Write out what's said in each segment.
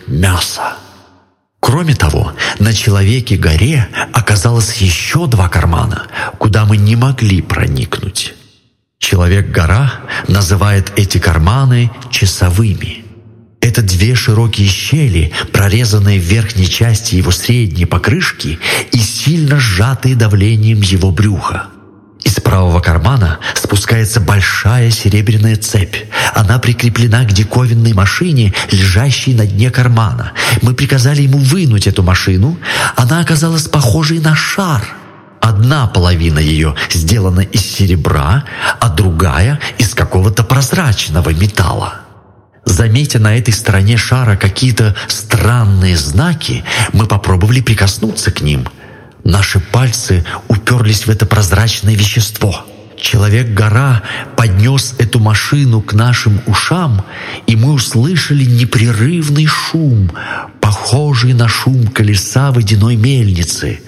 мяса. Кроме того, на Человеке-горе оказалось еще 2 кармана, куда мы не могли проникнуть. Человек-гора называет эти карманы часовыми. Это 2 широкие щели, прорезанные в верхней части его средней покрышки и сильно сжатые давлением его брюха. Из правого кармана спускается большая серебряная цепь. Она прикреплена к диковинной машине, лежащей на дне кармана. Мы приказали ему вынуть эту машину. Она оказалась похожей на шар. Одна половина ее сделана из серебра, а другая — из какого-то прозрачного металла. Заметя на этой стороне шара какие-то странные знаки, мы попробовали прикоснуться к ним. Наши пальцы уперлись в это прозрачное вещество. Человек-гора поднес эту машину к нашим ушам, и мы услышали непрерывный шум, похожий на шум колеса водяной мельницы.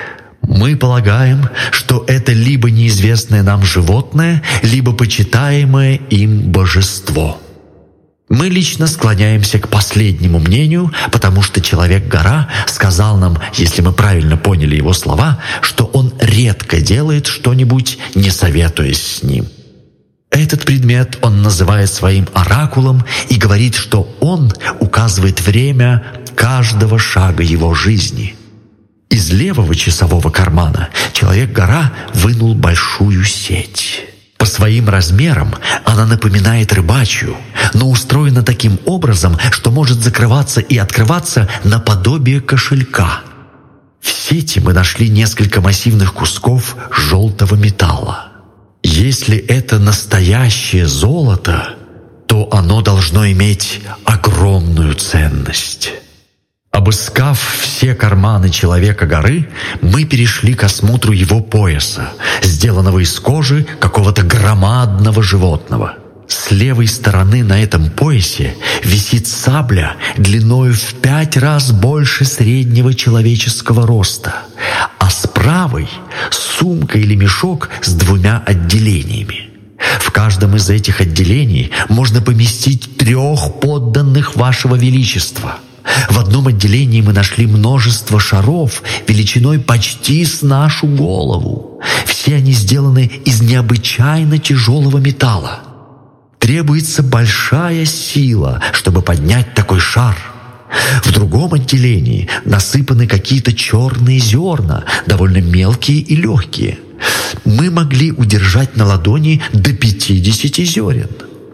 Мы полагаем, что это либо неизвестное нам животное, либо почитаемое им божество. Мы лично склоняемся к последнему мнению, потому что Человек-гора сказал нам, если мы правильно поняли его слова, что он редко делает что-нибудь, не советуясь с ним. Этот предмет он называет своим оракулом и говорит, что он указывает время каждого шага его жизни. Из левого часового кармана Человек-гора вынул большую сеть. По своим размерам она напоминает рыбачью, но устроена таким образом, что может закрываться и открываться наподобие кошелька. В сети мы нашли несколько массивных кусков желтого металла. Если это настоящее золото, то оно должно иметь огромную ценность. Обыскав все карманы Человека-горы, мы перешли к осмотру его пояса, сделанного из кожи какого-то громадного животного. С левой стороны на этом поясе висит сабля длиною в 5 раз больше среднего человеческого роста, а с правой — сумка или мешок с 2 отделениями. В каждом из этих отделений можно поместить 3 подданных Вашего Величества. В одном отделении мы нашли множество шаров величиной почти с нашу голову. Все они сделаны из необычайно тяжелого металла. Требуется большая сила, чтобы поднять такой шар. В другом отделении насыпаны какие-то черные зерна, довольно мелкие и легкие. Мы могли удержать на ладони до 50 зерен.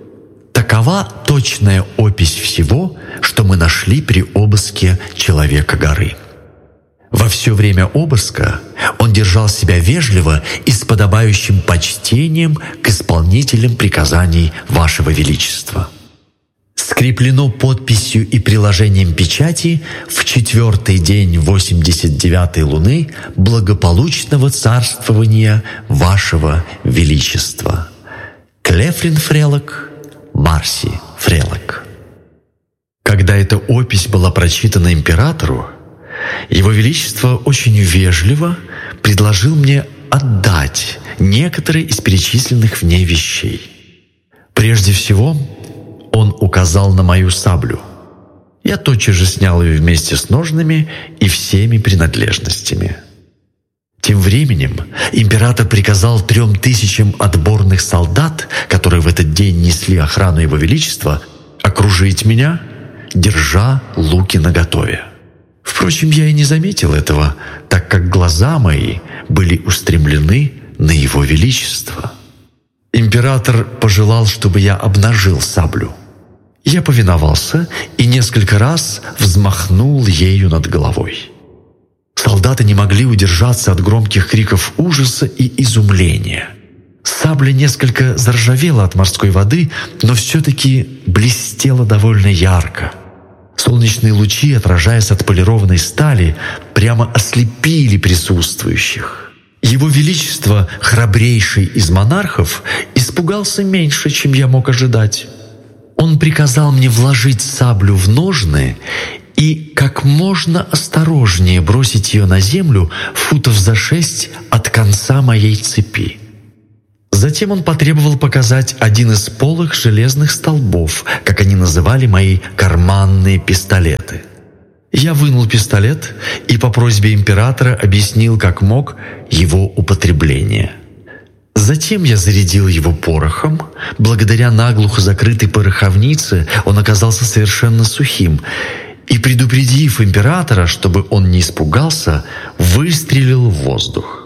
Такова точная опись всего, что мы нашли при обыске Человека-горы. Во все время обыска он держал себя вежливо и с подобающим почтением к исполнителям приказаний Вашего Величества. Скреплено подписью и приложением печати в 4-й день 89-й луны благополучного царствования Вашего Величества. Клефрин Фрелок, Марси Фрелок. Когда эта опись была прочитана императору, Его Величество очень вежливо предложил мне отдать некоторые из перечисленных в ней вещей. Прежде всего, он указал на мою саблю. Я тотчас же снял ее вместе с ножнами и всеми принадлежностями. Тем временем император приказал 3000 отборных солдат, которые в этот день несли охрану Его Величества, окружить меня, держа луки наготове. Впрочем, я и не заметил этого, так как глаза мои были устремлены на Его Величество. Император пожелал, чтобы я обнажил саблю. Я повиновался и несколько раз взмахнул ею над головой. Солдаты не могли удержаться от громких криков ужаса и изумления. Сабля несколько заржавела от морской воды, но все-таки блестела довольно ярко. Солнечные лучи, отражаясь от полированной стали, прямо ослепили присутствующих. Его Величество, храбрейший из монархов, испугался меньше, чем я мог ожидать. Он приказал мне вложить саблю в ножны и как можно осторожнее бросить ее на землю футов за 6 от конца моей цепи. Затем он потребовал показать один из полых железных столбов, как они называли мои карманные пистолеты. Я вынул пистолет и по просьбе императора объяснил, как мог, его употребление. Затем я зарядил его порохом. Благодаря наглухо закрытой пороховнице он оказался совершенно сухим. И, предупредив императора, чтобы он не испугался, выстрелил в воздух.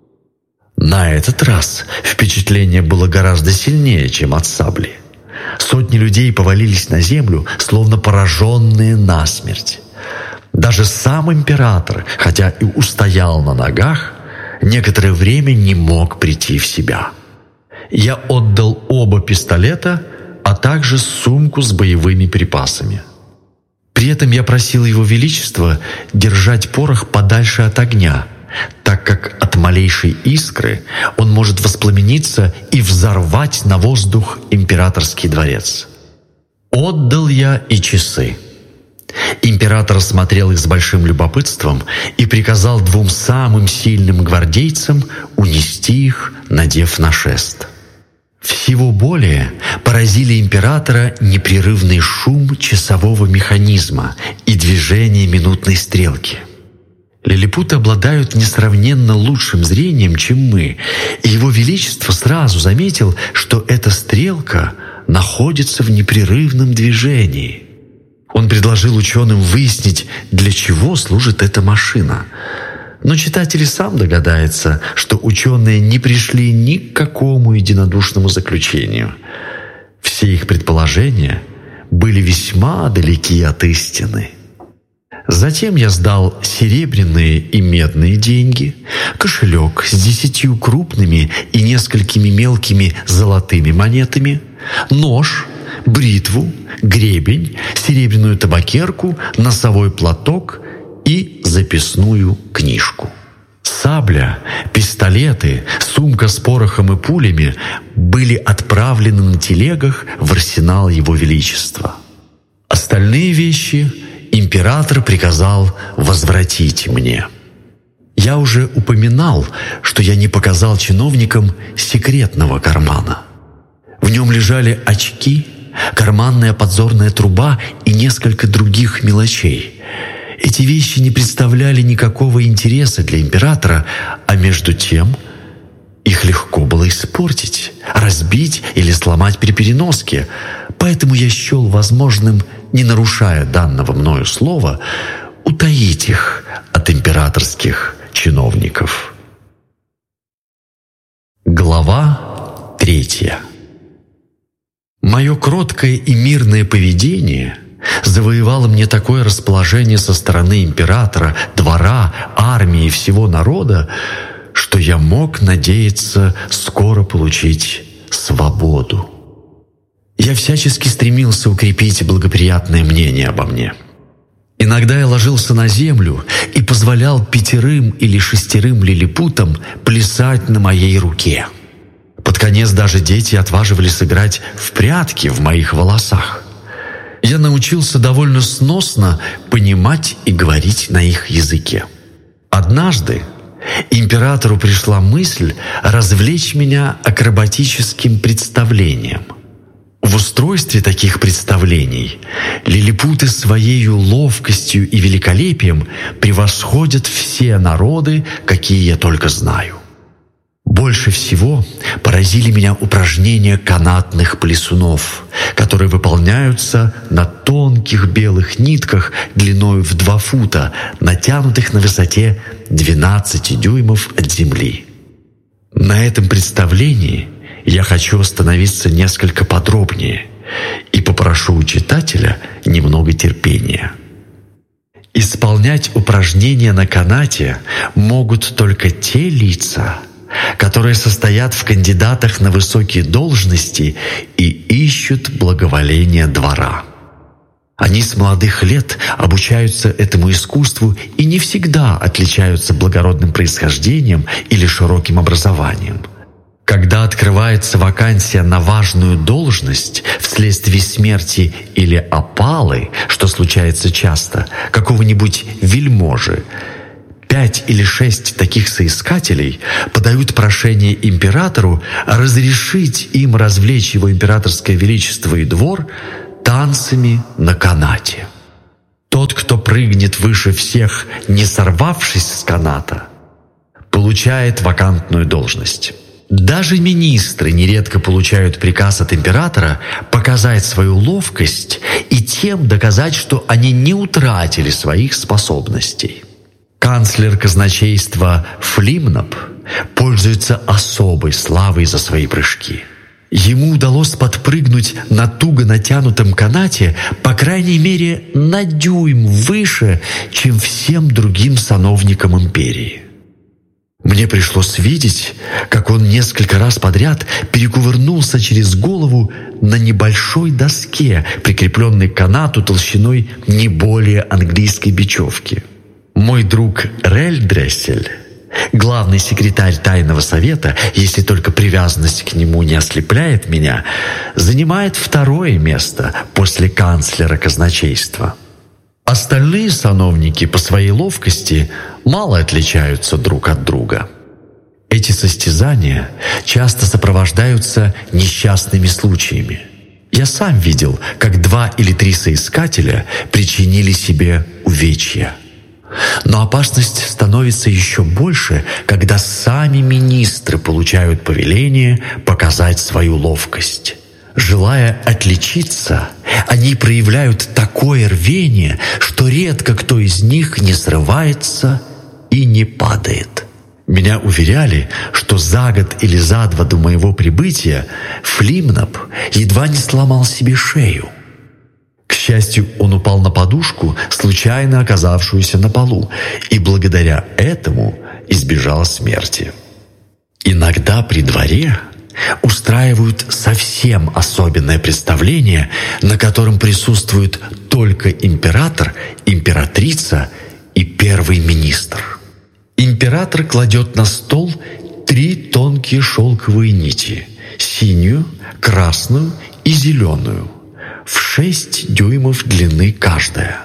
На этот раз впечатление было гораздо сильнее, чем от сабли. Сотни людей повалились на землю, словно пораженные насмерть. Даже сам император, хотя и устоял на ногах, некоторое время не мог прийти в себя. Я отдал оба пистолета, а также сумку с боевыми припасами. При этом я просил Его Величество держать порох подальше от огня, так как от малейшей искры он может воспламениться и взорвать на воздух императорский дворец. Отдал я и часы. Император смотрел их с большим любопытством и приказал двум самым сильным гвардейцам унести их, надев на шест. Всего более поразили императора непрерывный шум часового механизма и движение минутной стрелки. Лилипуты обладают несравненно лучшим зрением, чем мы, и Его Величество сразу заметил, что эта стрелка находится в непрерывном движении. Он предложил ученым выяснить, для чего служит эта машина. Но читатель и сам догадается, что ученые не пришли ни к какому единодушному заключению. Все их предположения были весьма далеки от истины. Затем я сдал серебряные и медные деньги, кошелек с 10 крупными и несколькими мелкими золотыми монетами, нож, бритву, гребень, серебряную табакерку, носовой платок и записную книжку. Сабля, пистолеты, сумка с порохом и пулями были отправлены на телегах в арсенал Его Величества. Остальные вещи император приказал возвратить мне. Я уже упоминал, что я не показал чиновникам секретного кармана. В нем лежали очки, карманная подзорная труба и несколько других мелочей. Эти вещи не представляли никакого интереса для императора, а между тем их легко было испортить, разбить или сломать при переноске. Поэтому я счел возможным, не нарушая данного мною слова, утаить их от императорских чиновников. Глава 3. Мое кроткое и мирное поведение завоевало мне такое расположение со стороны императора, двора, армии и всего народа, что я мог надеяться скоро получить свободу. Я всячески стремился укрепить благоприятное мнение обо мне. Иногда я ложился на землю и позволял 5 или 6 лилипутам плясать на моей руке. Под конец даже дети отваживались сыграть в прятки в моих волосах. Я научился довольно сносно понимать и говорить на их языке. Однажды императору пришла мысль развлечь меня акробатическим представлением. В устройстве таких представлений лилипуты своей ловкостью и великолепием превосходят все народы, какие я только знаю. Больше всего поразили меня упражнения канатных плясунов, которые выполняются на тонких белых нитках длиною в 2 фута, натянутых на высоте 12 дюймов от земли. На этом представлении я хочу остановиться несколько подробнее и попрошу у читателя немного терпения. Исполнять упражнения на канате могут только те лица, которые состоят в кандидатах на высокие должности и ищут благоволения двора. Они с молодых лет обучаются этому искусству и не всегда отличаются благородным происхождением или широким образованием. Когда открывается вакансия на важную должность вследствие смерти или опалы, что случается часто, какого-нибудь вельможи, 5 или 6 таких соискателей подают прошение императору разрешить им развлечь его императорское величество и двор танцами на канате. Тот, кто прыгнет выше всех, не сорвавшись с каната, получает вакантную должность. Даже министры нередко получают приказ от императора показать свою ловкость и тем доказать, что они не утратили своих способностей. Канцлер казначейства Флимнап пользуется особой славой за свои прыжки. Ему удалось подпрыгнуть на туго натянутом канате, по крайней мере, на дюйм выше, чем всем другим сановникам империи. Мне пришлось видеть, как он несколько раз подряд перекувырнулся через голову на небольшой доске, прикрепленной к канату толщиной не более английской бечевки. Мой друг Рельдрессель, главный секретарь Тайного совета, если только привязанность к нему не ослепляет меня, занимает второе место после канцлера казначейства. Остальные сановники по своей ловкости мало отличаются друг от друга. Эти состязания часто сопровождаются несчастными случаями. Я сам видел, как 2 или 3 соискателя причинили себе увечья. Но опасность становится еще больше, когда сами министры получают повеление показать свою ловкость. Желая отличиться, они проявляют такое рвение, что редко кто из них не срывается и не падает. Меня уверяли, что за год или за 2 до моего прибытия Флимнап едва не сломал себе шею. К счастью, он упал на подушку, случайно оказавшуюся на полу, и благодаря этому избежал смерти. Иногда при дворе устраивают совсем особенное представление, на котором присутствуют только император, императрица и первый министр. Император кладет на стол 3 тонкие шелковые нити – синюю, красную и зеленую, в 6 дюймов длины каждая.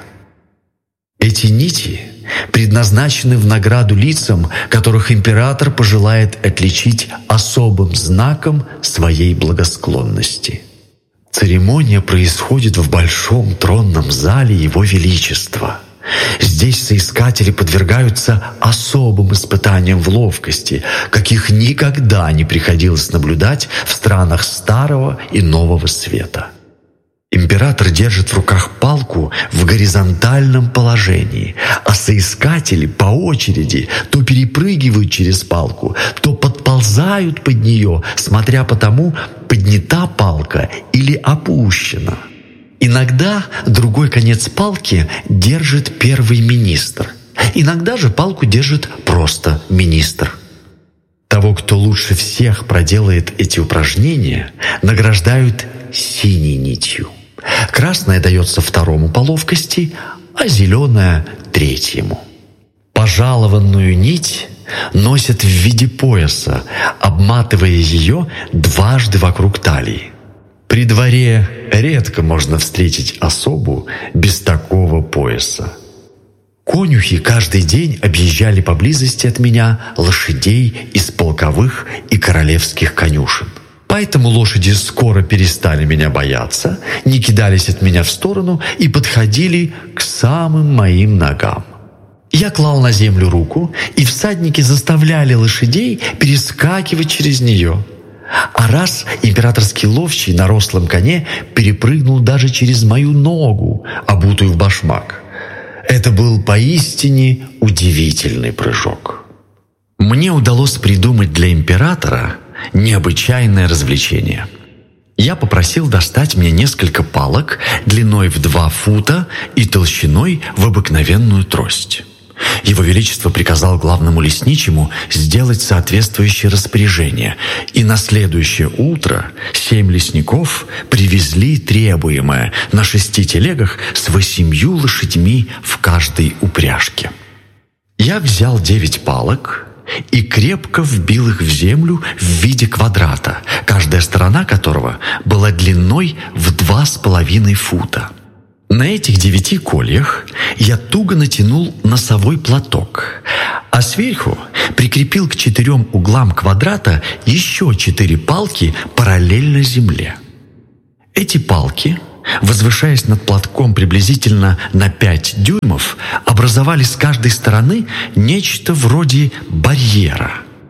Эти нити предназначены в награду лицам, которых император пожелает отличить особым знаком своей благосклонности. Церемония происходит в большом тронном зале Его Величества. Здесь соискатели подвергаются особым испытаниям в ловкости, каких никогда не приходилось наблюдать в странах Старого и Нового Света. Император держит в руках палку в горизонтальном положении, а соискатели по очереди то перепрыгивают через палку, то подползают под нее, смотря по тому, поднята палка или опущена. Иногда другой конец палки держит первый министр, иногда же палку держит просто министр. Того, кто лучше всех проделает эти упражнения, награждают синей нитью. Красная дается второму по ловкости, а зеленая – третьему. Пожалованную нить носят в виде пояса, обматывая ее 2 вокруг талии. При дворе редко можно встретить особу без такого пояса. Конюхи каждый день объезжали поблизости от меня лошадей из полковых и королевских конюшен. Поэтому лошади скоро перестали меня бояться, не кидались от меня в сторону и подходили к самым моим ногам. Я клал на землю руку, и всадники заставляли лошадей перескакивать через нее. А раз императорский ловчий на рослом коне перепрыгнул даже через мою ногу, обутую в башмак. Это был поистине удивительный прыжок. Мне удалось придумать для императора необычайное развлечение. Я попросил достать мне несколько палок длиной в 2 фута и толщиной в обыкновенную трость. Его Величество приказал главному лесничему сделать соответствующее распоряжение, и на следующее утро 7 лесников привезли требуемое на 6 телегах с 8 лошадьми в каждой упряжке. Я взял 9 палок и крепко вбил их в землю в виде квадрата, каждая сторона которого была длиной в 2,5 фута. На этих 9 кольях я туго натянул носовой платок, а сверху прикрепил к 4 углам квадрата еще 4 палки параллельно земле. Эти палки, возвышаясь над платком приблизительно на 5 дюймов, образовали с каждой стороны нечто вроде барьера.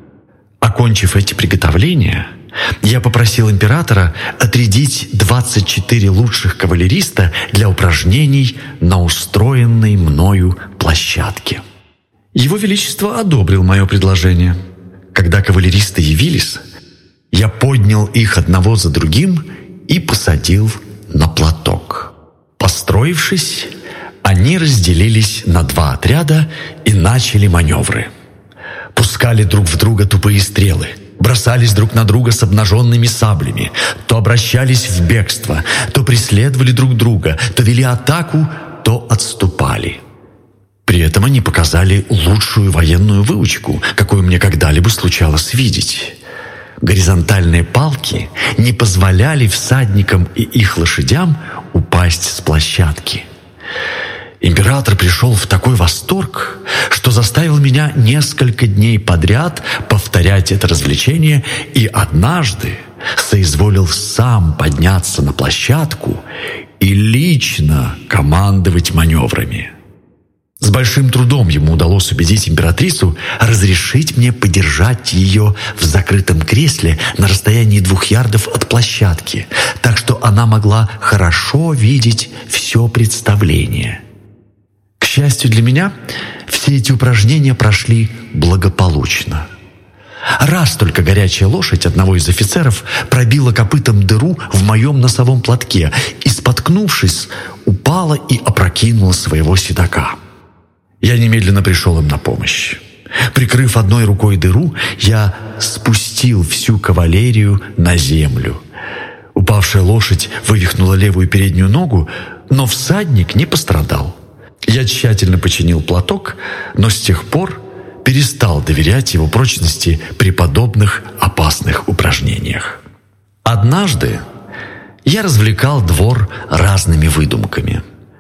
Окончив эти приготовления, я попросил императора отрядить 24 лучших кавалериста для упражнений на устроенной мною площадке. Его Величество одобрил мое предложение. Когда кавалеристы явились, я поднял их одного за другим и посадил на платок. Построившись, они разделились на 2 отряда и начали маневры. Пускали друг в друга тупые стрелы, бросались друг на друга с обнаженными саблями, то обращались в бегство, то преследовали друг друга, то вели атаку, то отступали. При этом они показали лучшую военную выучку, какую мне когда-либо случалось видеть. Горизонтальные палки не позволяли всадникам и их лошадям упасть с площадки. Император пришел в такой восторг, что заставил меня несколько дней подряд повторять это развлечение и однажды соизволил сам подняться на площадку и лично командовать маневрами. С большим трудом ему удалось убедить императрицу разрешить мне подержать ее в закрытом кресле на расстоянии 2 ярдов от площадки, так что она могла хорошо видеть все представление. К счастью для меня, все эти упражнения прошли благополучно. Раз только горячая лошадь одного из офицеров пробила копытом дыру в моем носовом платке и, споткнувшись, упала и опрокинула своего седока. Я немедленно пришел им на помощь. Прикрыв одной рукой дыру, я спустил всю кавалерию на землю. Упавшая лошадь вывихнула левую переднюю ногу, но всадник не пострадал. Я тщательно починил платок, но с тех пор перестал доверять его прочности при подобных опасных упражнениях. Однажды я развлекал двор разными выдумками.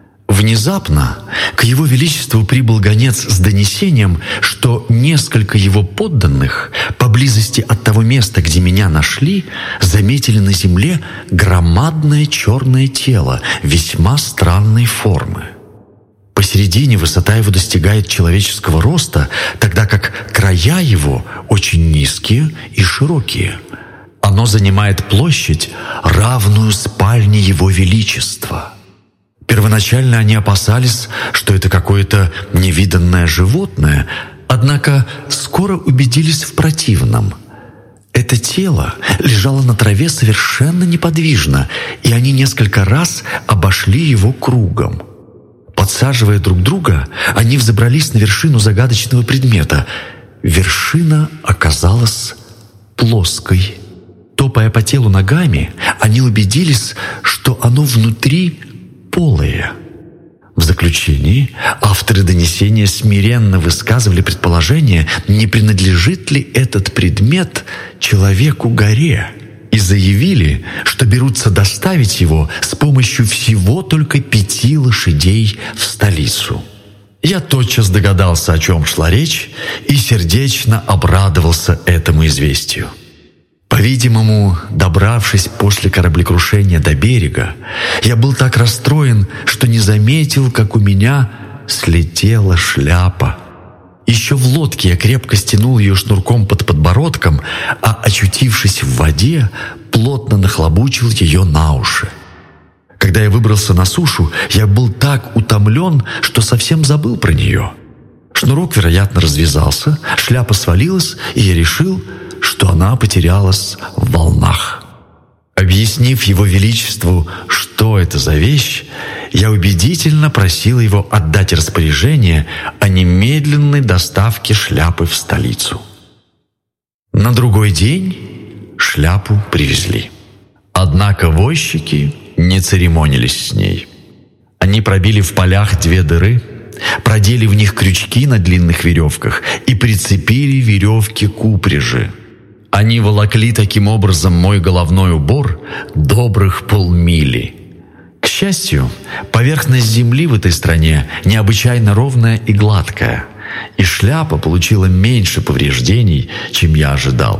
Внезапно к его величеству прибыл гонец с донесением, что несколько его подданных поблизости от того места, где меня нашли, заметили на земле громадное черное тело весьма странной формы. Посередине высота его достигает человеческого роста, тогда как края его очень низкие и широкие. Оно занимает площадь, равную спальне его величества. Первоначально они опасались, что это какое-то невиданное животное, однако скоро убедились в противном. Это тело лежало на траве совершенно неподвижно, и они несколько раз обошли его кругом. Подсаживая друг друга, они взобрались на вершину загадочного предмета. Вершина оказалась плоской. Топая по телу ногами, они убедились, что оно внутри полое. В заключении авторы донесения смиренно высказывали предположение, не принадлежит ли этот предмет человеку-горе, и заявили, что берутся доставить его с помощью всего только 5 лошадей в столицу. Я тотчас догадался, о чем шла речь, и сердечно обрадовался этому известию. По-видимому, добравшись после кораблекрушения до берега, я был так расстроен, что не заметил, как у меня слетела шляпа. Еще в лодке я крепко стянул ее шнурком под подбородком, а, очутившись в воде, плотно нахлобучил ее на уши. Когда я выбрался на сушу, я был так утомлен, что совсем забыл про нее. Шнурок, вероятно, развязался, шляпа свалилась, и я решил, что она потерялась в волнах. Объяснив его величеству, что это за вещь, я убедительно просил его отдать распоряжение о немедленной доставке шляпы в столицу. На другой день шляпу привезли. Однако возчики не церемонились с ней. Они пробили в полях 2 дыры, продели в них крючки на длинных веревках и прицепили веревки к упряжи. Они волокли таким образом мой головной убор добрых полмили. К счастью, поверхность земли в этой стране необычайно ровная и гладкая. и шляпа получила меньше повреждений, чем я ожидал.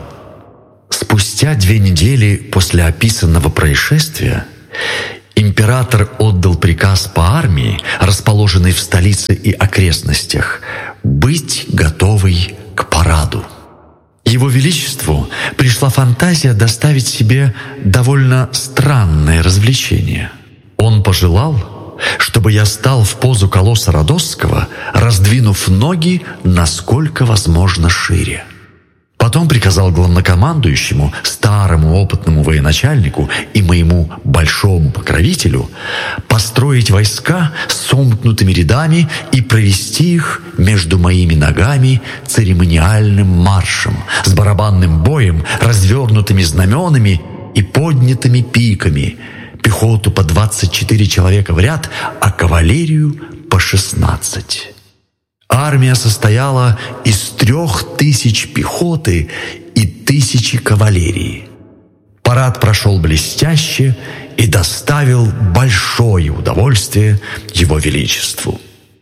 Спустя 2 недели после описанного происшествия император отдал приказ по армии, расположенной в столице и окрестностях, быть готовой к параду. Его Величеству пришла фантазия доставить себе довольно странное развлечение. Он пожелал, чтобы я стал в позу колосса Родосского, раздвинув ноги насколько возможно шире. Потом приказал главнокомандующему, старому опытному военачальнику и моему большому покровителю построить войска с сомкнутыми рядами и провести их между моими ногами церемониальным маршем с барабанным боем, развернутыми знаменами и поднятыми пиками, пехоту по 24 человека в ряд, а кавалерию по 16. Армия состояла из 3000 пехоты и 1000 кавалерии. Парад прошел блестяще и доставил большое удовольствие Его Величеству.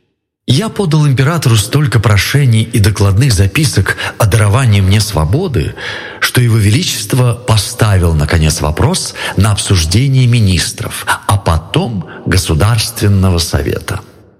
Я подал императору столько прошений и докладных записок о даровании мне свободы, что Его Величество поставил, наконец, вопрос на обсуждение министров, а потом Государственного совета.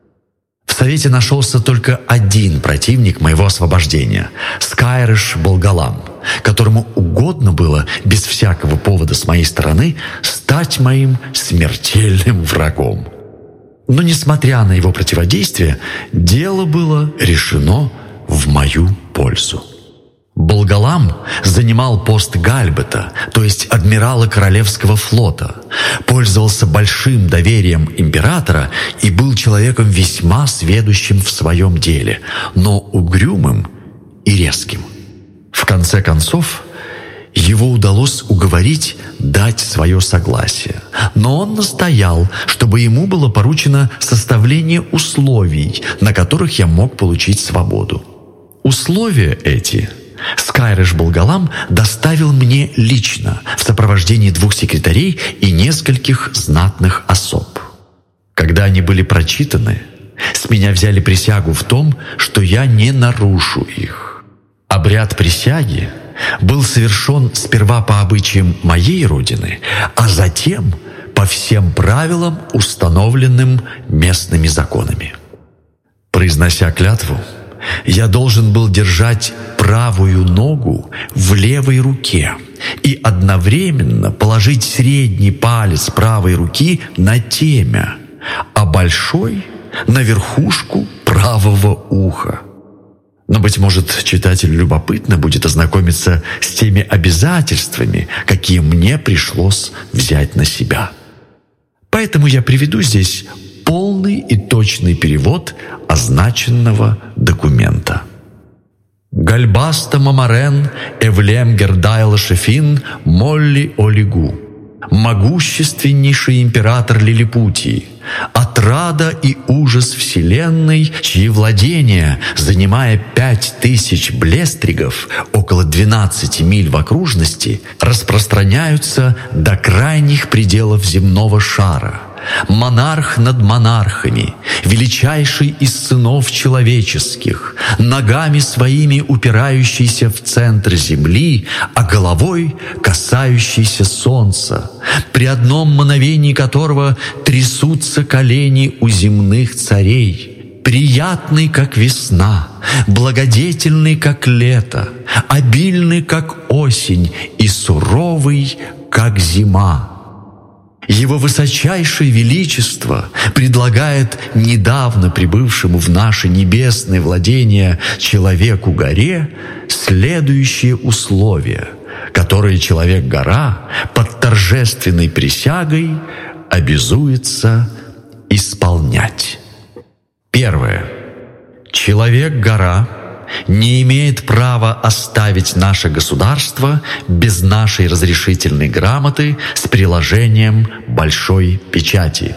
В Совете нашелся только один противник моего освобождения — Скайрыш Болгалам, которому угодно было, без всякого повода с моей стороны, стать моим смертельным врагом. Но, несмотря на его противодействие, дело было решено в мою пользу. Болгалам занимал пост Гальбета, то есть адмирала Королевского флота, пользовался большим доверием императора и был человеком весьма сведущим в своем деле, но угрюмым и резким. В конце концов, его удалось уговорить дать свое согласие, но он настоял, чтобы ему было поручено составление условий, на которых я мог получить свободу. Условия эти Скайрыш Болгалам доставил мне лично в сопровождении 2 секретарей и нескольких знатных особ. Когда они были прочитаны, с меня взяли присягу в том, что я не нарушу их. Обряд присяги был совершен сперва по обычаям моей родины, а затем по всем правилам, установленным местными законами. Произнося клятву, я должен был держать правую ногу в левой руке и одновременно положить средний палец правой руки на темя, а большой — на верхушку правого уха. Но, быть может, читателю любопытно будет ознакомиться с теми обязательствами, какие мне пришлось взять на себя. Поэтому я приведу здесь полный и точный перевод означенного документа. Гальбаста Мамарен Эвлем Гердайла Шефин Молли Олигу, могущественнейший император Лилипутии, отрада и ужас вселенной, чьи владения, занимая 5000 блестригов, около 12 миль в окружности, распространяются до крайних пределов земного шара. Монарх над монархами, величайший из сынов человеческих, ногами своими упирающийся в центр земли, а головой касающийся солнца, при одном мгновении которого трясутся колени у земных царей, приятный, как весна, благодетельный, как лето, обильный, как осень, и суровый, как зима. Его высочайшее величество предлагает недавно прибывшему в наши небесные владения человеку-горе следующие условия, которые человек-гора под торжественной присягой обязуется исполнять. Первое. Человек-гора не имеет права оставить наше государство без нашей разрешительной грамоты с приложением большой печати.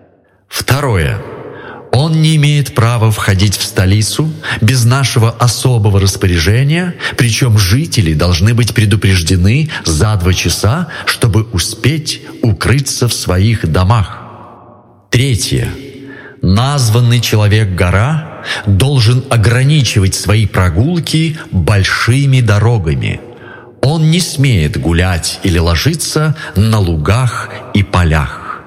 Второе. Он не имеет права входить в столицу без нашего особого распоряжения, причем жители должны быть предупреждены за 2 часа, чтобы успеть укрыться в своих домах. Третье. Названный человек-гора должен ограничивать свои прогулки большими дорогами. Он не смеет гулять или ложиться на лугах и полях.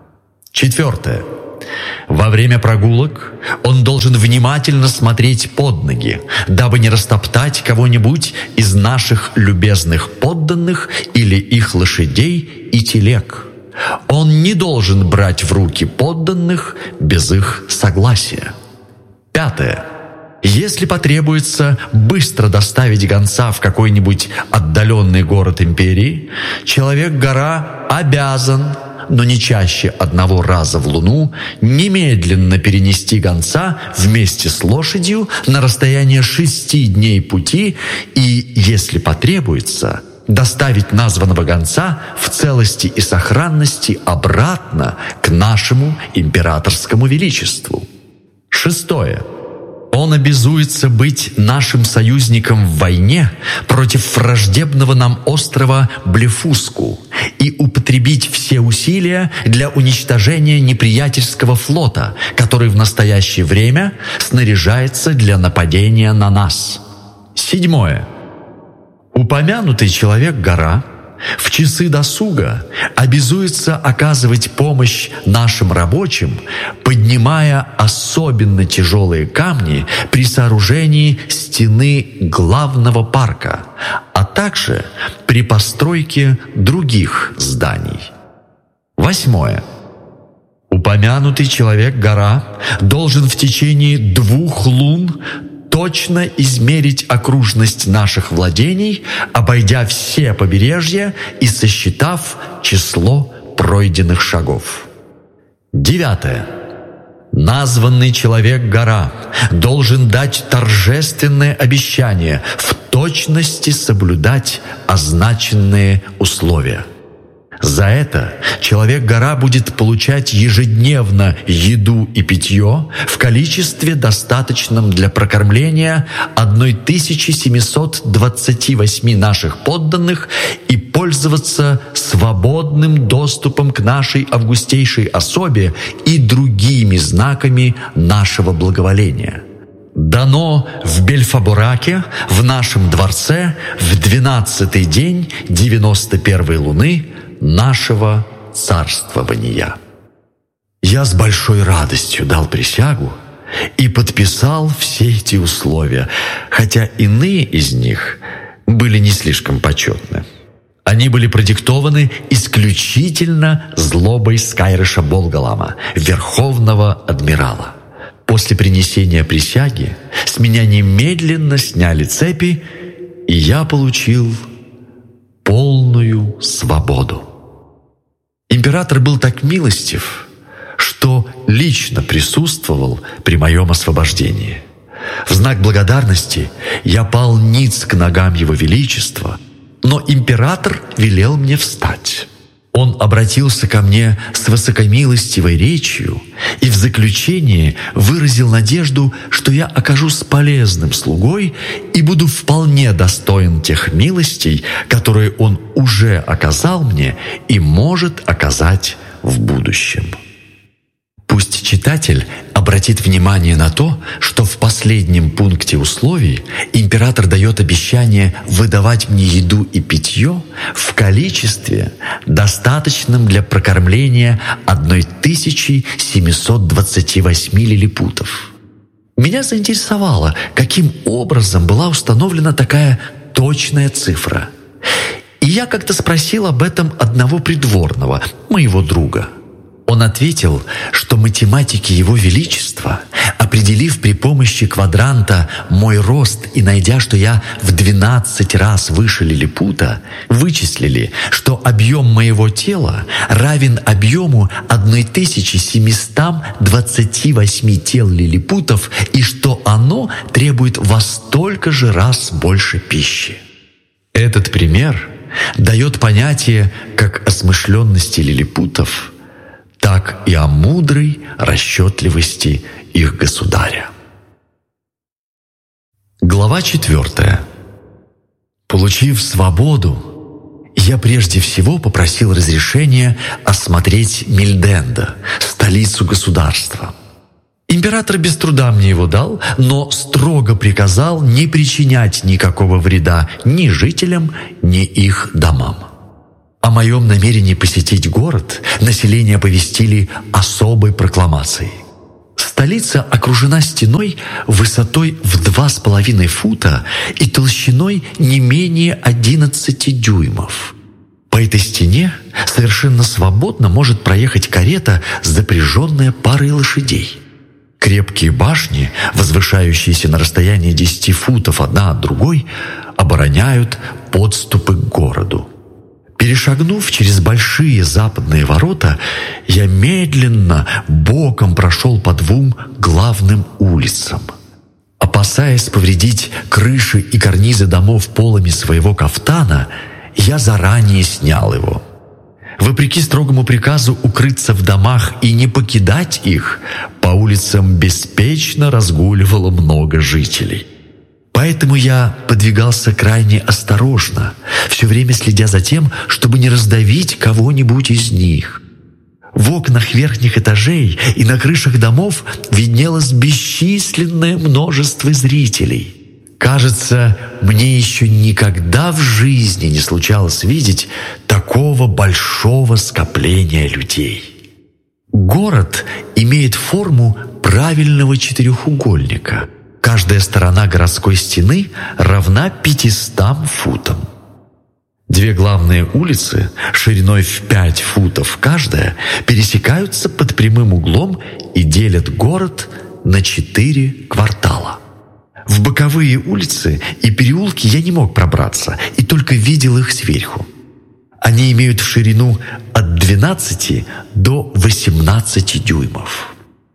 4. Во время прогулок он должен внимательно смотреть под ноги, дабы не растоптать кого-нибудь из наших любезных подданных или их лошадей и телег. Он не должен брать в руки подданных без их согласия. 5. Если потребуется быстро доставить гонца в какой-нибудь отдаленный город империи, Человек-гора обязан, но не чаще одного раза в луну, немедленно перенести гонца вместе с лошадью на расстояние 6 дней пути и, если потребуется, доставить названного гонца в целости и сохранности обратно к нашему императорскому величеству. 6. Он обязуется быть нашим союзником в войне против враждебного нам острова Блефуску и употребить все усилия для уничтожения неприятельского флота, который в настоящее время снаряжается для нападения на нас. 7. Упомянутый Человек-гора в часы досуга обязуется оказывать помощь нашим рабочим, поднимая особенно тяжелые камни при сооружении стены главного парка, а также при постройке других зданий. 8. Упомянутый Человек-гора должен в течение 2 лун точно измерить окружность наших владений, обойдя все побережья и сосчитав число пройденных шагов. 9. Названный Человек-гора должен дать торжественное обещание в точности соблюдать означенные условия. За это Человек-гора будет получать ежедневно еду и питье в количестве, достаточном для прокормления 1728 наших подданных и пользоваться свободным доступом к нашей августейшей особе и другими знаками нашего благоволения. Дано в Бельфабораке, в нашем дворце, в 12-й день 91-й луны нашего царствования. Я с большой радостью дал присягу и подписал все эти условия, хотя иные из них были не слишком почетны. Они были продиктованы исключительно злобой Скайриша Болгалама, верховного адмирала. После принесения присяги с меня немедленно сняли цепи, и я получил полную свободу. Император был так милостив, что лично присутствовал при моем освобождении. В знак благодарности я пал ниц к ногам Его Величества, но император велел мне встать. Он обратился ко мне с высокомилостивой речью и в заключение выразил надежду, что я окажусь полезным слугой и буду вполне достоин тех милостей, которые он уже оказал мне и может оказать в будущем. Пусть читатель обратит внимание на то, что в последнем пункте условий император дает обещание выдавать мне еду и питье в количестве, достаточном для прокормления 1728 лилипутов. Меня заинтересовало, каким образом была установлена такая точная цифра. И я как-то спросил об этом одного придворного, моего друга. Он ответил, что математики Его Величества, определив при помощи квадранта мой рост и найдя, что я в 12 раз выше лилипута, вычислили, что объем моего тела равен объему 1728 тел лилипутов и что оно требует во столько же раз больше пищи. Этот пример дает понятие как о смышленности лилипутов, так и о мудрой расчетливости их государя. Глава 4. Получив свободу, я прежде всего попросил разрешения осмотреть Мильденда, столицу государства. Император без труда мне его дал, но строго приказал не причинять никакого вреда ни жителям, ни их домам. О моем намерении посетить город население оповестили особой прокламацией. Столица окружена стеной высотой в 2,5 фута и толщиной не менее 11 дюймов. По этой стене совершенно свободно может проехать карета, запряженная парой лошадей. Крепкие башни, возвышающиеся на расстоянии 10 футов одна от другой, обороняют подступы к городу. Перешагнув через большие западные ворота, я медленно боком прошел по 2 главным улицам. Опасаясь повредить крыши и карнизы домов полами своего кафтана, я заранее снял его. Вопреки строгому приказу укрыться в домах и не покидать их, по улицам беспечно разгуливало много жителей. Поэтому я подвигался крайне осторожно, все время следя за тем, чтобы не раздавить кого-нибудь из них. В окнах верхних этажей и на крышах домов виднелось бесчисленное множество зрителей. Кажется, мне еще никогда в жизни не случалось видеть такого большого скопления людей. Город имеет форму правильного четырехугольника. Каждая сторона городской стены равна 500 футам. 2 главные улицы, шириной в 5 футов каждая, пересекаются под прямым углом и делят город на 4 квартала. В боковые улицы и переулки я не мог пробраться и только видел их сверху. Они имеют в ширину от 12 до 18 дюймов.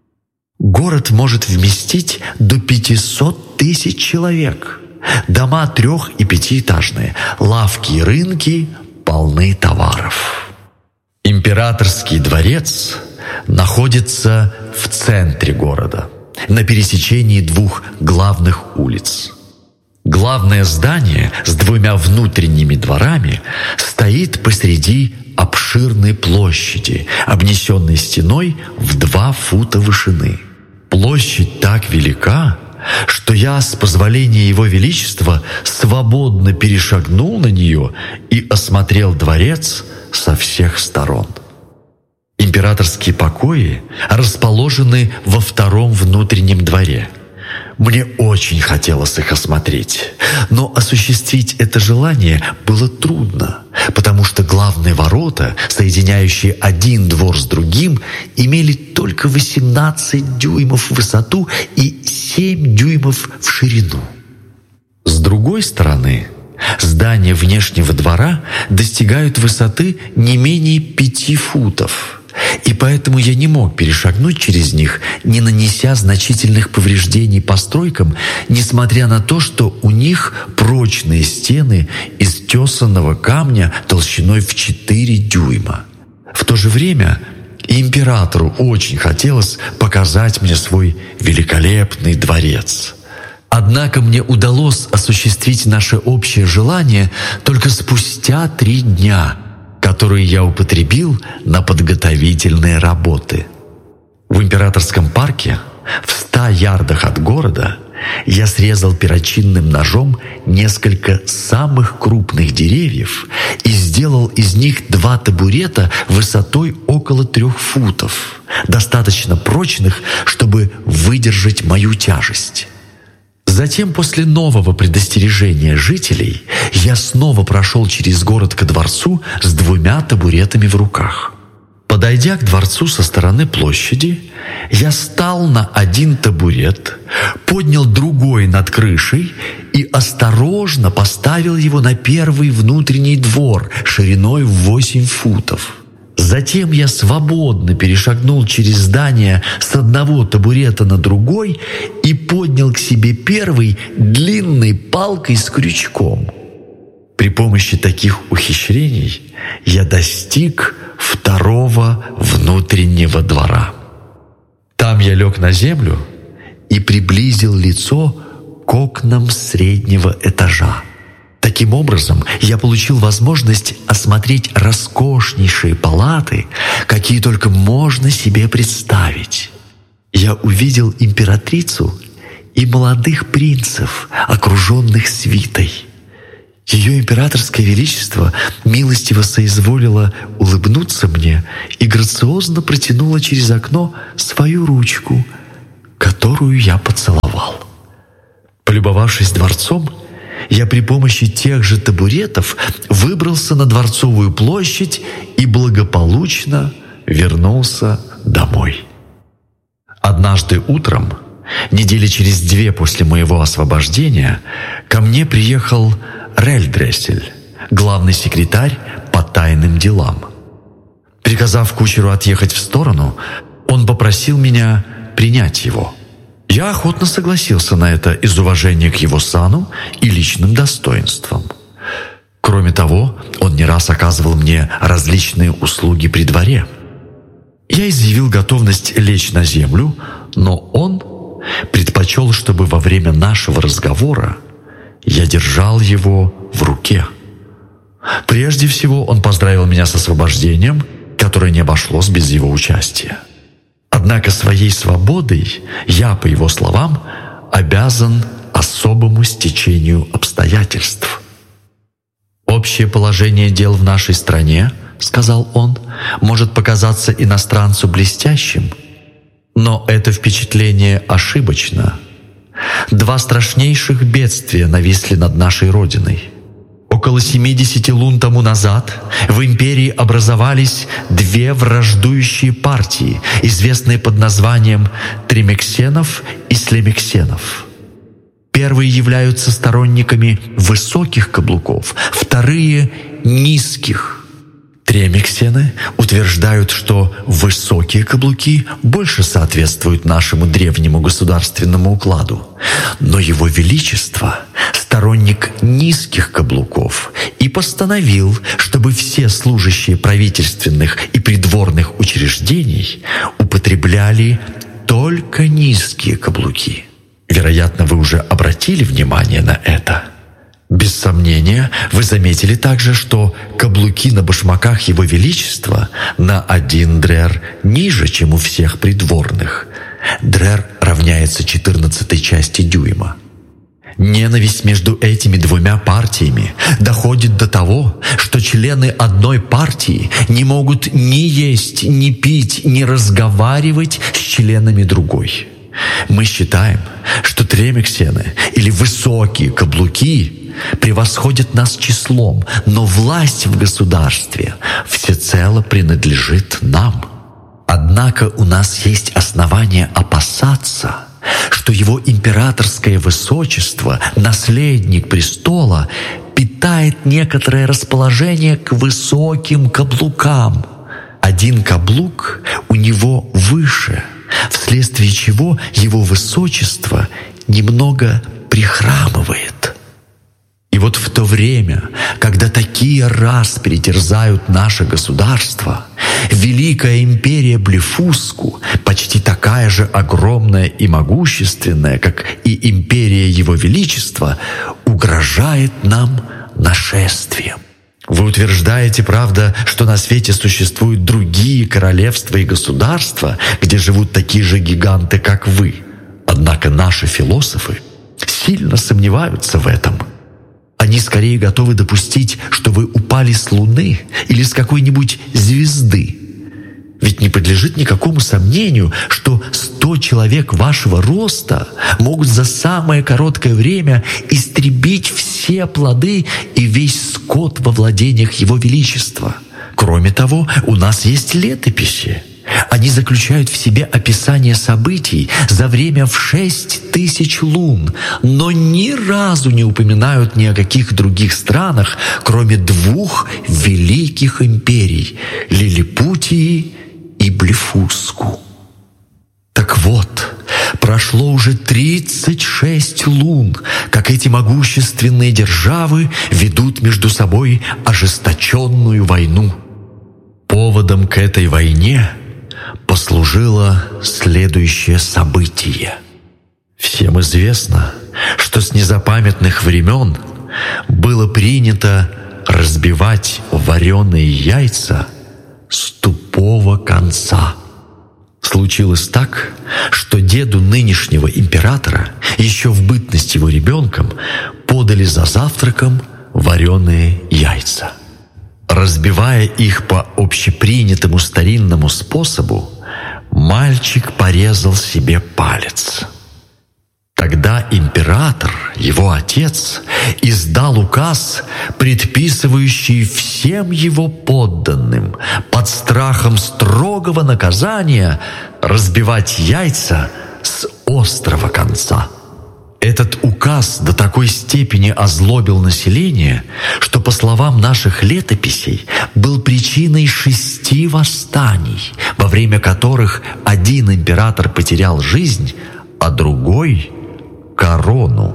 Город может вместить до 500 тысяч человек. Дома 3- и 5-этажные, лавки и рынки полны товаров. Императорский дворец находится в центре города, на пересечении 2 главных улиц. Главное здание с 2 внутренними дворами стоит посреди обширной площади, обнесенной стеной в 2 фута вышины. Площадь так велика, что я, с позволения Его Величества, свободно перешагнул на нее и осмотрел дворец со всех сторон. Императорские покои расположены во 2-м внутреннем дворе. Мне очень хотелось их осмотреть, но осуществить это желание было трудно, потому что главные ворота, соединяющие один двор с другим, имели только 18 дюймов в высоту и 7 дюймов в ширину. С другой стороны, здания внешнего двора достигают высоты не менее 5 футов, и поэтому я не мог перешагнуть через них, не нанеся значительных повреждений постройкам, несмотря на то, что у них прочные стены из тесаного камня толщиной в 4 дюйма. В то же время императору очень хотелось показать мне свой великолепный дворец. Однако мне удалось осуществить наше общее желание только спустя 3 дня, которые я употребил на подготовительные работы. В Императорском парке, в 100 ярдах от города, я срезал перочинным ножом несколько самых крупных деревьев и сделал из них 2 табурета высотой около 3 футов, достаточно прочных, чтобы выдержать мою тяжесть. Затем, после нового предостережения жителей, я снова прошел через город ко дворцу с 2 табуретами в руках. Подойдя к дворцу со стороны площади, я стал на 1 табурет, поднял другой над крышей и осторожно поставил его на 1-й внутренний двор шириной в 8 футов. Затем я свободно перешагнул через здание с 1 табурета на другой и поднял к себе 1-й длинной палкой с крючком. При помощи таких ухищрений я достиг 2-го внутреннего двора. Там я лег на землю и приблизил лицо к окнам среднего этажа. Таким образом, я получил возможность осмотреть роскошнейшие палаты, какие только можно себе представить. я увидел императрицу и молодых принцев, окруженных свитой. Ее императорское величество милостиво соизволило улыбнуться мне и грациозно протянуло через окно свою ручку, которую я поцеловал. Полюбовавшись дворцом, я при помощи тех же табуретов выбрался на Дворцовую площадь и благополучно вернулся домой. Однажды утром, недели через 2 после моего освобождения, ко мне приехал Рельдрессель, главный секретарь по тайным делам. Приказав кучеру отъехать в сторону, он попросил меня принять его. Я охотно согласился на это из уважения к его сану и личным достоинствам. Кроме того, он не раз оказывал мне различные услуги при дворе. Я изъявил готовность лечь на землю, но он предпочел, чтобы во время нашего разговора я держал его в руке. Прежде всего, он поздравил меня с освобождением, которое не обошлось без его участия. Однако своей свободой я, по его словам, обязан особому стечению обстоятельств. «Общее положение дел в нашей стране, — сказал он, — может показаться иностранцу блестящим, но это впечатление ошибочно. 2 страшнейших бедствия нависли над нашей Родиной. Около 70 лун тому назад в империи образовались 2 враждующие партии, известные под названием Тремексенов и Слемексенов. Первые являются сторонниками высоких каблуков, вторые — низких. Тремексены утверждают, что высокие каблуки больше соответствуют нашему древнему государственному укладу, но Его Величество — сторонник низких каблуков и постановил, чтобы все служащие правительственных и придворных учреждений употребляли только низкие каблуки. Вероятно, вы уже обратили внимание на это. Без сомнения, вы заметили также, что каблуки на башмаках Его Величества на 1 дрер ниже, чем у всех придворных. Дрер равняется 14 части дюйма. Ненависть между этими 2 партиями доходит до того, что члены одной партии не могут ни есть, ни пить, ни разговаривать с членами другой. Мы считаем, что тремексены или высокие каблуки превосходят нас числом, но власть в государстве всецело принадлежит нам. Однако у нас есть основания опасаться, что его императорское высочество, наследник престола, питает некоторое расположение к высоким каблукам. 1 каблук у него выше, вследствие чего его высочество немного прихрамывает. И вот в то время, когда такие распри терзают наше государство, Великая империя Блефуску, почти такая же огромная и могущественная, как и империя Его Величества, угрожает нам нашествием. Вы утверждаете, правда, что на свете существуют другие королевства и государства, где живут такие же гиганты, как вы. Однако наши философы сильно сомневаются в этом. Они скорее готовы допустить, что вы упали с Луны или с какой-нибудь звезды. Ведь не подлежит никакому сомнению, что 100 человек вашего роста могут за самое короткое время истребить все плоды и весь скот во владениях Его Величества. Кроме того, у нас есть летописи. Они заключают в себе описание событий за время в 6000 лун, но ни разу не упоминают ни о каких других странах, кроме 2 великих империй — Лилипутии и Блефуску. Так вот, прошло уже 36 лун, как эти могущественные державы ведут между собой ожесточенную войну. Поводом к этой войне послужило следующее событие. Всем известно, что с незапамятных времен было принято разбивать вареные яйца с тупого конца. Случилось так, что деду нынешнего императора, еще в бытность его ребенком, подали за завтраком вареные яйца. Разбивая их по общепринятому старинному способу, мальчик порезал себе палец. Тогда император, его отец, издал указ, предписывающий всем его подданным под страхом строгого наказания разбивать яйца с острого конца. Этот указ до такой степени озлобил население, что, по словам наших летописей, был причиной 6 восстаний, во время которых один император потерял жизнь, а другой — корону.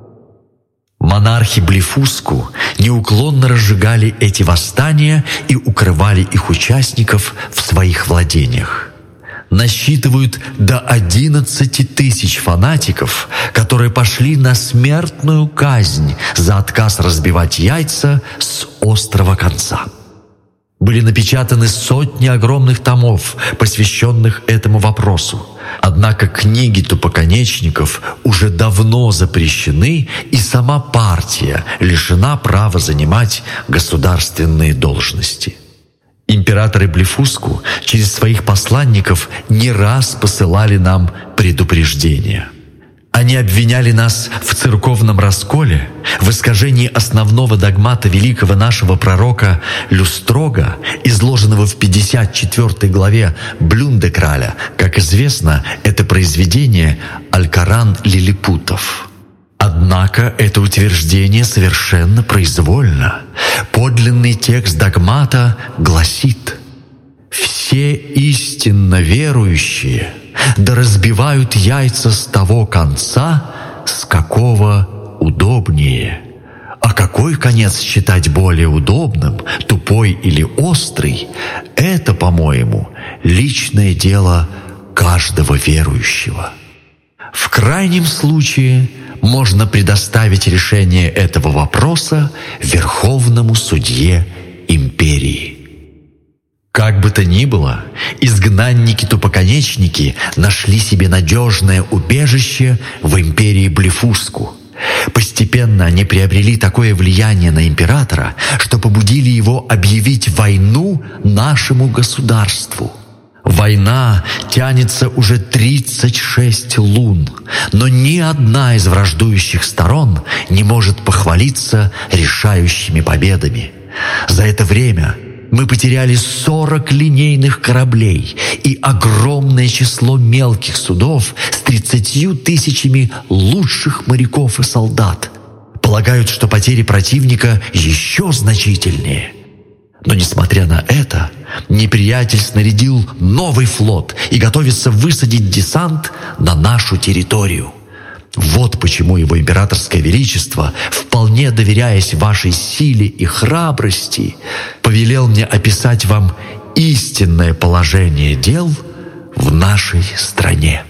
Монархи Блефуску неуклонно разжигали эти восстания и укрывали их участников в своих владениях. Насчитывают до 11 тысяч фанатиков, которые пошли на смертную казнь за отказ разбивать яйца с острого конца. Были напечатаны сотни огромных томов, посвященных этому вопросу. Однако книги тупоконечников уже давно запрещены, и сама партия лишена права занимать государственные должности. Императоры Блефуску через своих посланников не раз посылали нам предупреждения. Они обвиняли нас в церковном расколе, в искажении основного догмата великого нашего пророка Люстрога, изложенного в 54 главе Блюндекраля. Как известно, это произведение «Алькоран лилипутов». Однако это утверждение совершенно произвольно. Подлинный текст догмата гласит: «Все истинно верующие да разбивают яйца с того конца, с какого удобнее». А какой конец считать более удобным, тупой или острый, это, по-моему, личное дело каждого верующего. В крайнем случае можно предоставить решение этого вопроса Верховному судье империи. Как бы то ни было, изгнанники-тупоконечники нашли себе надежное убежище в империи Блефуску. Постепенно они приобрели такое влияние на императора, что побудили его объявить войну нашему государству. Война тянется уже 36 лун, но ни одна из враждующих сторон не может похвалиться решающими победами. За это время мы потеряли 40 линейных кораблей и огромное число мелких судов с 30 тысячами лучших моряков и солдат. Полагают, что потери противника еще значительнее. Но, несмотря на это, неприятель снарядил новый флот и готовится высадить десант на нашу территорию. Вот почему его императорское величество, вполне доверяясь вашей силе и храбрости, повелел мне описать вам истинное положение дел в нашей стране.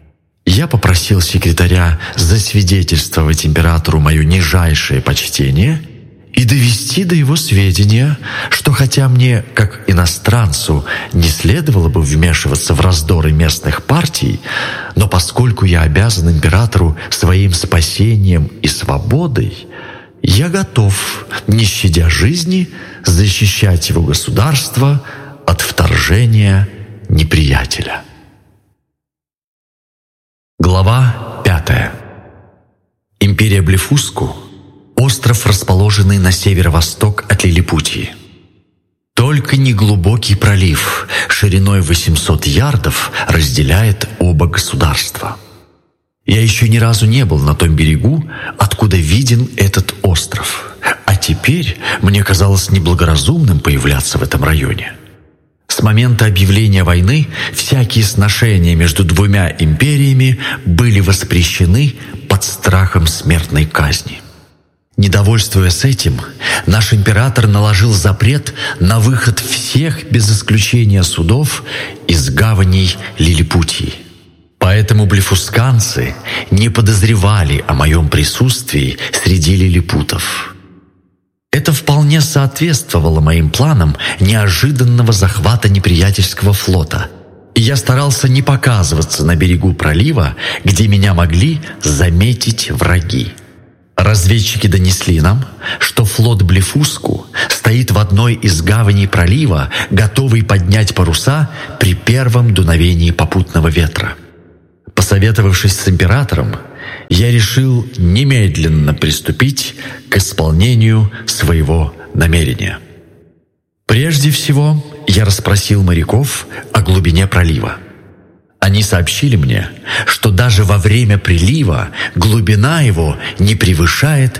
Я попросил секретаря засвидетельствовать императору мое нижайшее почтение и довести до его сведения, что хотя мне, как иностранцу, не следовало бы вмешиваться в раздоры местных партий, но поскольку я обязан императору своим спасением и свободой, я готов, не щадя жизни, защищать его государство от вторжения неприятеля. Глава 5. Империя Блефуску — остров, расположенный на северо-восток от Лилипутии. Только неглубокий пролив шириной 800 ярдов разделяет оба государства. Я еще ни разу не был на том берегу, откуда виден этот остров, а теперь мне казалось неблагоразумным появляться в этом районе. С момента объявления войны всякие сношения между двумя империями были воспрещены под страхом смертной казни. Недовольствуясь этим, наш император наложил запрет на выход всех без исключения судов из гаваней Лилипутии. Поэтому блефусканцы не подозревали о моем присутствии среди лилипутов. Это вполне соответствовало моим планам неожиданного захвата неприятельского флота, и и я старался не показываться на берегу пролива, где меня могли заметить враги. Разведчики донесли нам, что флот Блефуску стоит в одной из гаваней пролива, готовый поднять паруса при первом дуновении попутного ветра. Посоветовавшись с императором, я решил немедленно приступить к исполнению своего намерения. Прежде всего, я расспросил моряков о глубине пролива. Они сообщили мне, что даже во время прилива глубина его не превышает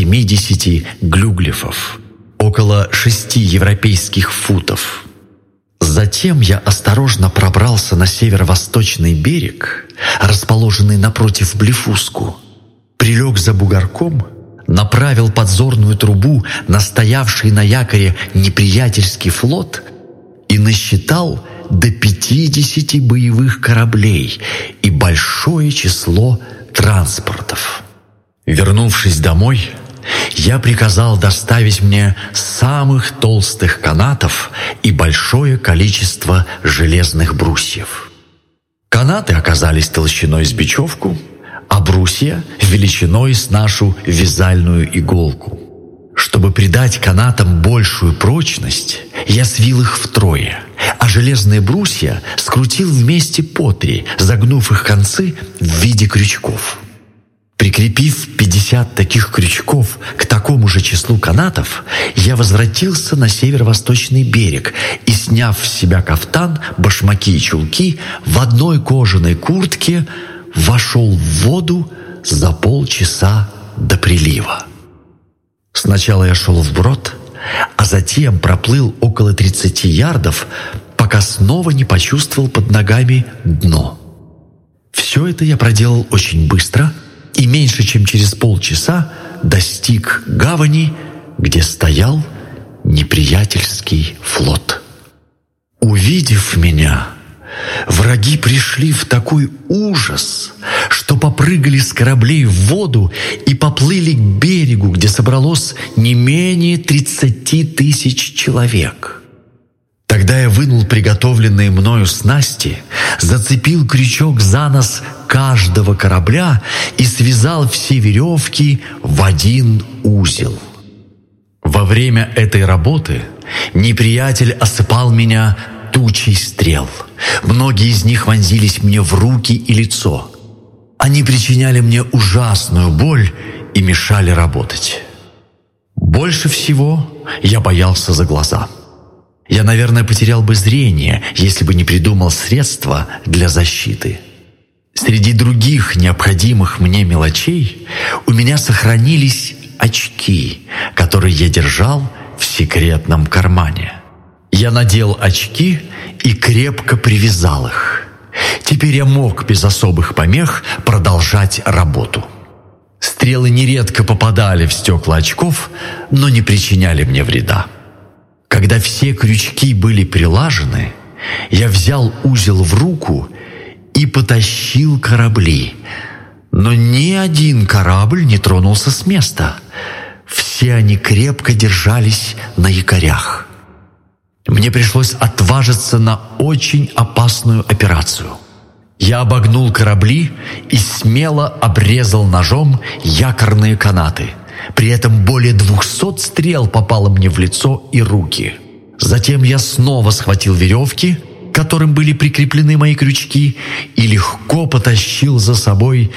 70 глюглифов, около 6 европейских футов. Затем я осторожно пробрался на северо-восточный берег, расположенный напротив Блефуску, прилег за бугорком, направил подзорную трубу на стоявший на якоре неприятельский флот и насчитал до 50 боевых кораблей и большое число транспортов. Вернувшись домой, я приказал доставить мне самых толстых канатов и большое количество железных брусьев. Канаты оказались толщиной с бечевку, а брусья — величиной с нашу вязальную иголку. Чтобы придать канатам большую прочность, я свил их втрое, а железные брусья скрутил вместе по 3, загнув их концы в виде крючков. Прикрепив 50 таких крючков к такому же числу канатов, я возвратился на северо-восточный берег и, сняв с себя кафтан, башмаки и чулки, в одной кожаной куртке вошел в воду за полчаса до прилива. Сначала я шел вброд, а затем проплыл около 30 ярдов, пока снова не почувствовал под ногами дно. Все это я проделал очень быстро и меньше чем через полчаса достиг гавани, где стоял неприятельский флот. Увидев меня, враги пришли в такой ужас, что попрыгали с кораблей в воду и поплыли к берегу, где собралось не менее 30 тысяч человек. Тогда я вынул приготовленные мною снасти, зацепил крючок за нос каждого корабля и связал все веревки в один узел. Во время этой работы неприятель осыпал меня тучей стрел. Многие из них вонзились мне в руки и лицо. Они причиняли мне ужасную боль и мешали работать. Больше всего я боялся за глаза. Я, наверное, потерял бы зрение, если бы не придумал средства для защиты. Среди других необходимых мне мелочей у меня сохранились очки, которые я держал в секретном кармане. Я надел очки и крепко привязал их. Теперь я мог без особых помех продолжать работу. Стрелы нередко попадали в стекла очков, но не причиняли мне вреда. Когда все крючки были прилажены, я взял узел в руку и потащил корабли. Но ни один корабль не тронулся с места. Все они крепко держались на якорях. Мне пришлось отважиться на очень опасную операцию. Я обогнул корабли и смело обрезал ножом якорные канаты. При этом более 200 стрел попало мне в лицо и руки. Затем я снова схватил веревки, к которым были прикреплены мои крючки, и легко потащил за собой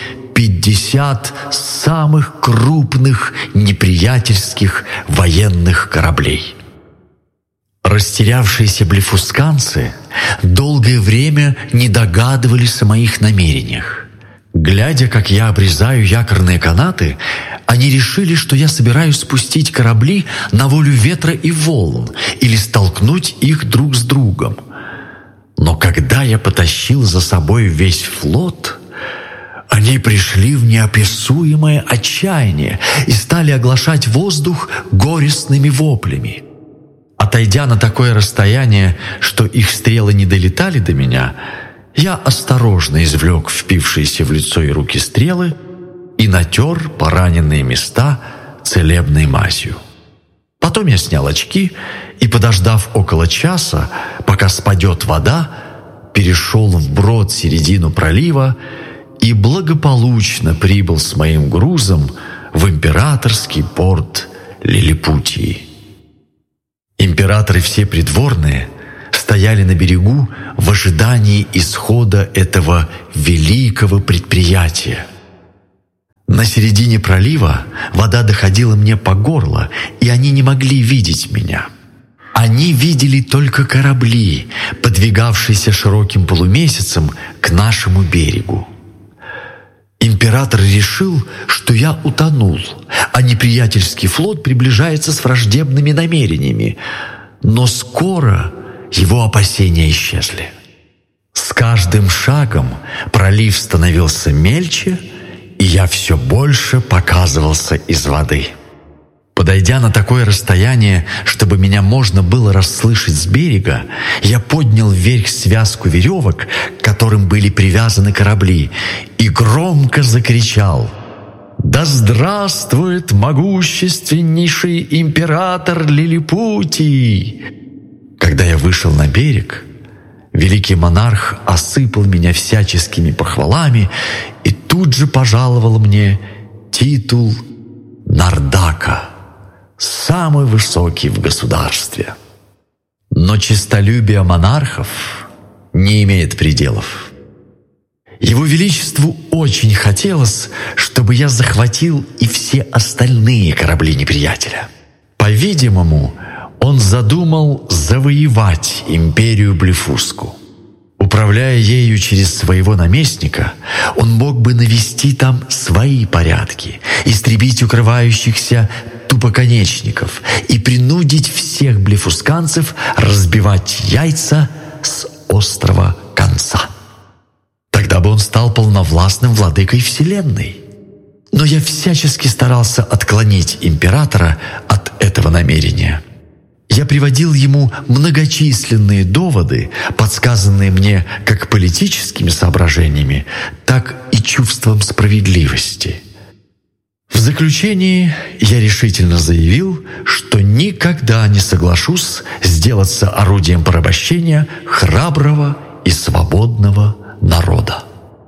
50 самых крупных неприятельских военных кораблей. Растерявшиеся блефусканцы долгое время не догадывались о моих намерениях. Глядя, как я обрезаю якорные канаты, они решили, что я собираюсь спустить корабли на волю ветра и волн или столкнуть их друг с другом. Но когда я потащил за собой весь флот, они пришли в неописуемое отчаяние и стали оглашать воздух горестными воплями. Отойдя на такое расстояние, что их стрелы не долетали до меня, я осторожно извлек впившиеся в лицо и руки стрелы и натер пораненные места целебной мазью. Потом я снял очки и, подождав около часа, пока спадет вода, перешел вброд середину пролива и благополучно прибыл с моим грузом в императорский порт Лилипутии. Император и все придворные стояли на берегу в ожидании исхода этого великого предприятия. На середине пролива вода доходила мне по горло, и они не могли видеть меня. Они видели только корабли, подвигавшиеся широким полумесяцем к нашему берегу. Император решил, что я утонул, а неприятельский флот приближается с враждебными намерениями. Но скоро его опасения исчезли. С каждым шагом пролив становился мельче, и я все больше показывался из воды. Подойдя на такое расстояние, чтобы меня можно было расслышать с берега, я поднял вверх связку веревок, к которым были привязаны корабли, и громко закричал: «Да здравствует могущественнейший император Лилипутий!» Когда я вышел на берег, великий монарх осыпал меня всяческими похвалами и тут же пожаловал мне титул Нардака, самый высокий в государстве. Но честолюбие монархов не имеет пределов. Его Величеству очень хотелось, чтобы я захватил и все остальные корабли неприятеля. По-видимому, он задумал завоевать империю Блефуску. Управляя ею через своего наместника, он мог бы навести там свои порядки, истребить укрывающихся тупоконечников и принудить всех блефусканцев разбивать яйца с острого конца. Тогда бы он стал полновластным владыкой Вселенной. Но я всячески старался отклонить императора от этого намерения. Я приводил ему многочисленные доводы, подсказанные мне как политическими соображениями, так и чувством справедливости. В заключении я решительно заявил, что никогда не соглашусь сделаться орудием порабощения храброго и свободного народа.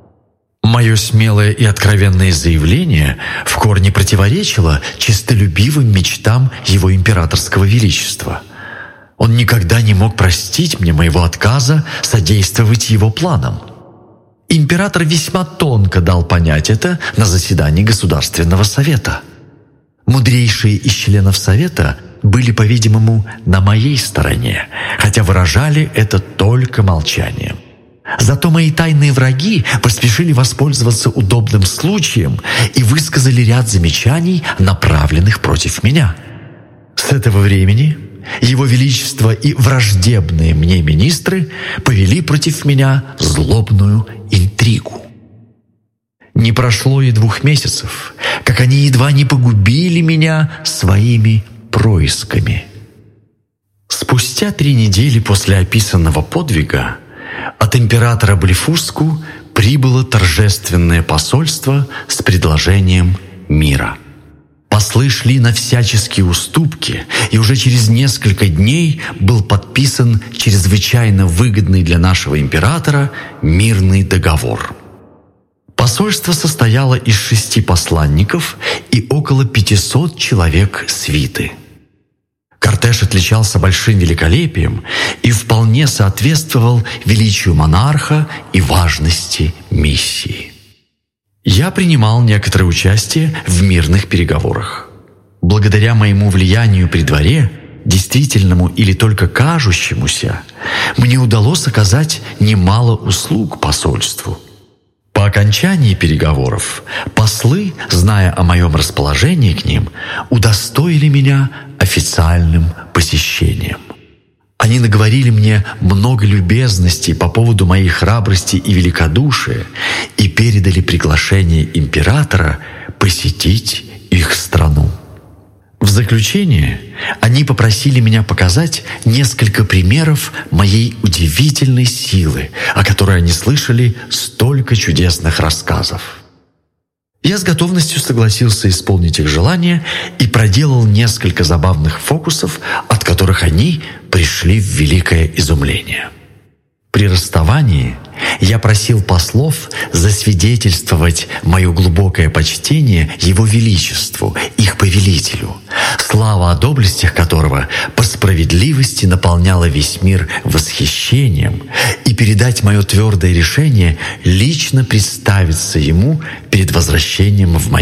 Мое смелое и откровенное заявление в корне противоречило честолюбивым мечтам его императорского величества. Он никогда не мог простить мне моего отказа содействовать его планам. Император весьма тонко дал понять это на заседании Государственного совета. Мудрейшие из членов совета были, по-видимому, на моей стороне, хотя выражали это только молчанием. Зато мои тайные враги поспешили воспользоваться удобным случаем и высказали ряд замечаний, направленных против меня. С этого времени Его Величество и враждебные мне министры повели против меня злобную интригу. Не прошло и 2 месяцев, как они едва не погубили меня своими происками. Спустя 3 недели после описанного подвига от императора Блефуску прибыло торжественное посольство с предложением мира. Послы шли на всяческие уступки, и уже через несколько дней был подписан чрезвычайно выгодный для нашего императора мирный договор. Посольство состояло из 6 посланников и около 500 человек свиты. Кортеж отличался большим великолепием и вполне соответствовал величию монарха и важности миссии. Я принимал некоторое участие в мирных переговорах. Благодаря моему влиянию при дворе, действительному или только кажущемуся, мне удалось оказать немало услуг посольству. По окончании переговоров послы, зная о моем расположении к ним, удостоили меня официальным посещением. Они наговорили мне много любезностей по поводу моей храбрости и великодушия и передали приглашение императора посетить их страну. В заключение они попросили меня показать несколько примеров моей удивительной силы, о которой они слышали столько чудесных рассказов. Я с готовностью согласился исполнить их желание и проделал несколько забавных фокусов, от которых они пришли в великое изумление. При расставании я просил послов засвидетельствовать мое глубокое почтение Его Величеству, их повелителю, слава о доблестях которого по справедливости наполняла весь мир восхищением, и передать мое твердое решение лично представиться ему перед возвращением в мою